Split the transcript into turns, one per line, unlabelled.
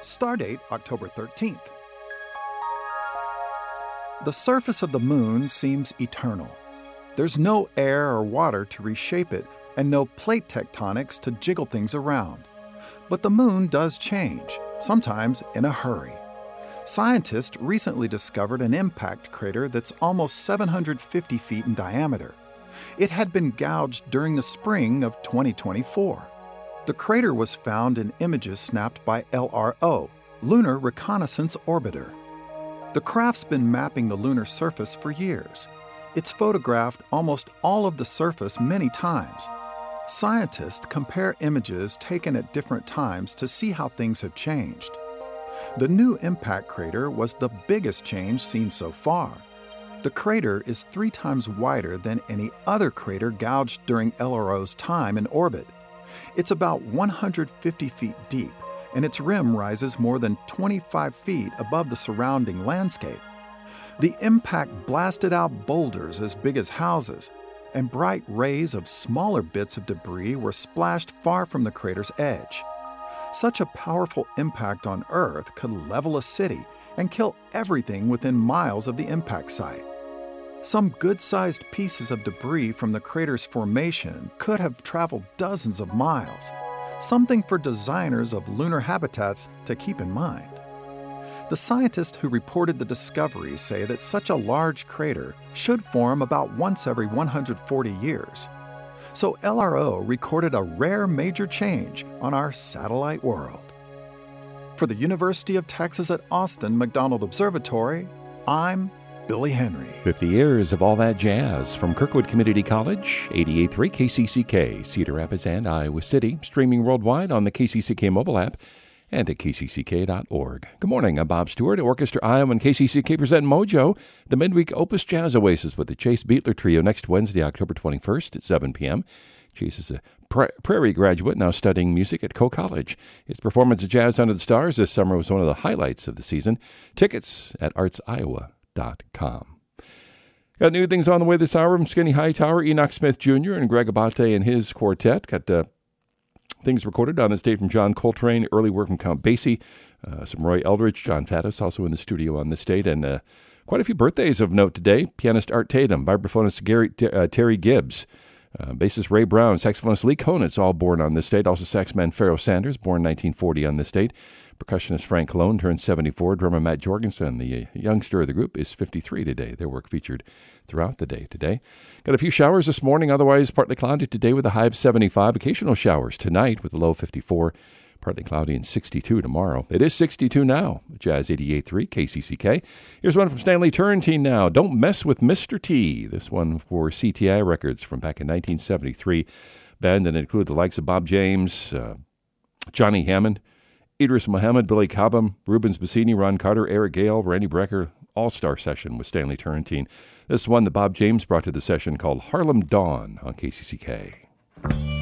Stardate October 13th. The surface of the moon seems eternal. There's no air or water to reshape it, and no plate tectonics to jiggle things around. But the moon does change, sometimes in a hurry. Scientists recently discovered an impact crater that's almost 750 feet in diameter. It had been gouged during the spring of 2024. The crater was found in images snapped by LRO, Lunar Reconnaissance Orbiter. The craft's been mapping the lunar surface for years. It's photographed almost all of the surface many times. Scientists compare images taken at different times to see how things have changed. The new impact crater was the biggest change seen so far. The crater is 3 times wider than any other crater gouged during LRO's time in orbit. It's about 150 feet deep, and its rim rises more than 25 feet above the surrounding landscape. The impact blasted out boulders as big as houses, and bright rays of smaller bits of debris were splashed far from the crater's edge. Such a powerful impact on Earth could level a city and kill everything within miles of the impact site. Some good-sized pieces of debris from the crater's formation could have traveled dozens of miles, something for designers of lunar habitats to keep in mind. The scientists who reported the discovery say that such a large crater should form about once every 140 years. So LRO recorded a rare major change on our satellite world. For the University of Texas at Austin McDonald Observatory, I'm Billy Henry.
50 years of all that jazz from Kirkwood Community College, 88.3 KCCK, Cedar Rapids and Iowa City, streaming worldwide on the KCCK mobile app and at kcck.org. Good morning, I'm Bob Stewart. Orchestra Iowa and KCCK present Mojo, the midweek Opus Jazz Oasis with the Chase Beatler Trio next Wednesday, October 21st at 7 p.m. Chase is a Prairie graduate now studying music at Coe College. His performance of Jazz Under the Stars this summer was one of the highlights of the season. Tickets at artsiowa.com. Got new things on the way this hour from Skinny Hightower, Enoch Smith Jr., and Greg Abate and his quartet. Got things recorded on this date from John Coltrane, early work from Count Basie, some Roy Eldridge, John Faddis also in the studio on this date, and quite a few birthdays of note today. Pianist Art Tatum, vibraphonist Terry Gibbs, bassist Ray Brown, saxophonist Lee Konitz, all born on this date. Also saxman Pharoah Sanders, born 1940 on this date. Percussionist Frank Cologne turned 74. Drummer Matt Jorgensen, the youngster of the group, is 53 today. Their work featured throughout the day today. Got a few showers this morning, otherwise partly cloudy today with a high of 75. Occasional showers tonight with a low of 54. Partly cloudy and 62 tomorrow. It is 62 now. Jazz 88.3 KCCK. Here's one from Stanley Turrentine now. Don't Mess with Mr. T. This one for CTI Records from back in 1973. Band that included the likes of Bob James, Johnny Hammond, Idris Muhammad, Billy Cobham, Rubens Bassini, Ron Carter, Eric Gale, Randy Brecker, all-star session with Stanley Turrentine. This is one that Bob James brought to the session called Harlem Dawn on KCCK.